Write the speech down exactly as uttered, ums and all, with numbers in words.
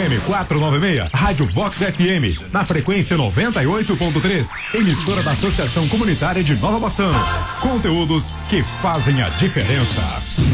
M quatrocentos e noventa e seis, Rádio Vox F M, na frequência noventa e oito ponto três, emissora da Associação Comunitária de Nova Bassano. Conteúdos que fazem a diferença.